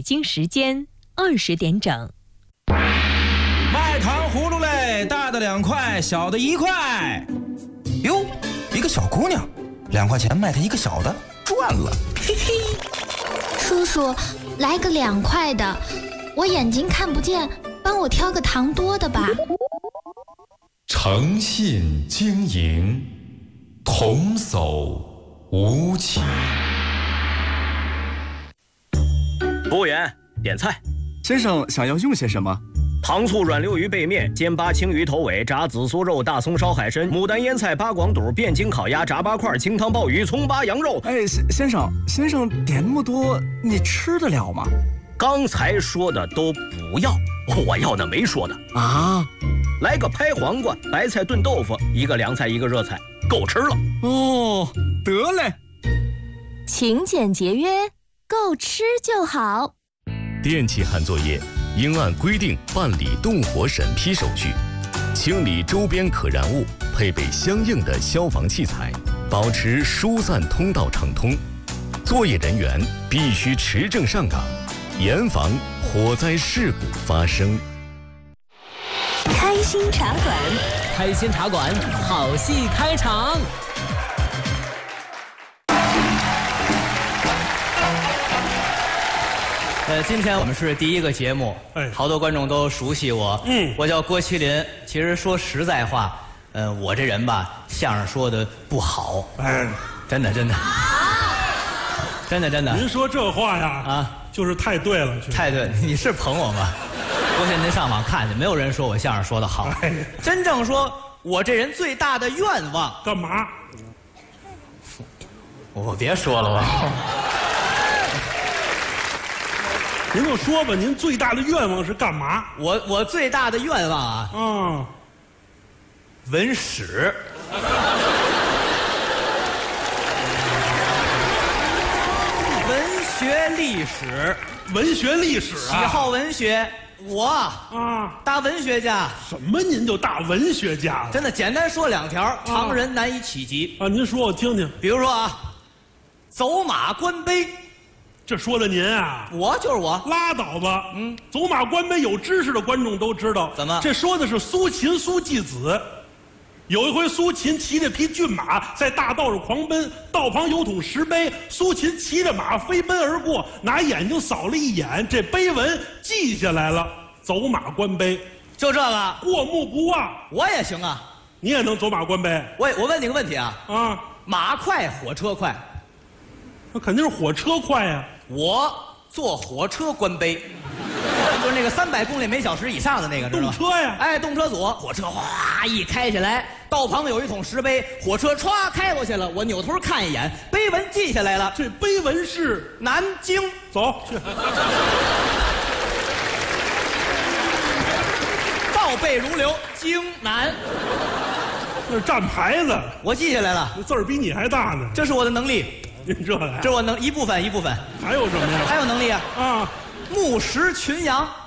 京时间20点整。 卖糖葫芦嘞，大的2块，小的1块。哟，一个小姑娘，2块钱卖她一个小的，赚了，嘿嘿。 叔叔，来个2块的，我眼睛看不见，帮我挑个糖多的吧。 诚信经营，童叟无欺。 服务员，点菜。 先生想要用些什么？ 糖醋软溜鱼背面、煎巴青鱼头尾、炸紫苏肉、大葱烧海参、牡丹腌菜、八广肚、汴京烤鸭、炸八块、清汤鲍鱼、葱巴羊肉。 哎，先生点那么多，你吃得了吗？ 刚才说的都不要，我要的没说的啊。 来个拍黄瓜、白菜炖豆腐，一个凉菜一个热菜，够吃了。 哦，得嘞。 勤俭节约，够吃就好。 电气焊作业应按规定办理动火审批手续，清理周边可燃物，配备相应的消防器材，保持疏散通道畅通。作业人员必须持证上岗，严防火灾事故发生。 开心茶馆， 开心茶馆，好戏开场。今天我们是第1个节目，好多观众都熟悉我。我叫郭麒麟。其实说实在话，我这人吧，相声说的不好。真的。 您说这话呀，啊，就是太对了， 太对了。你是捧我吗？昨天您上网看去，没有人说我相声说的好。真正说我这人最大的愿望， 干嘛？ 我别说了吧。 您就说吧，您最大的愿望是干嘛？ 我最大的愿望啊，文史。文学历史。 文学历史啊， 喜好文学。我啊，大文学家。 什么？您就大文学家了？ 真的，简单说2条，常人难以企及啊。您说我听听。 比如说啊，走马观碑。 这说的您啊， 就是我， 拉倒吧。走马观碑，有知识的观众都知道。 怎么？ 这说的是苏秦苏季子。有一回，苏秦骑着匹骏马在大道上狂奔，道旁有桶石碑，苏秦骑着马飞奔而过，拿眼睛扫了一眼，这碑文记下来了。走马观碑， 就这个， 过目不忘。 我也行啊， 你也能走马观碑？ 我问你个问题啊，马快火车快？ 那肯定是火车快呀。 我坐火车观碑，就是那个300公里每小时以上的那个，知道吗？ 动车呀！ 哎，动车组，火车哗一开起来，道旁有一桶石碑，火车歘开过去了。我扭头看一眼，碑文记下来了。 这碑文是南京。 走去。 倒背如流，京南。 这是站牌子， 我记下来了。 这字儿比你还大呢。 这是我的能力。 您这个， 这是我能一部分。 还有什么呀？ 还有能力啊！ 啊， 木石群羊。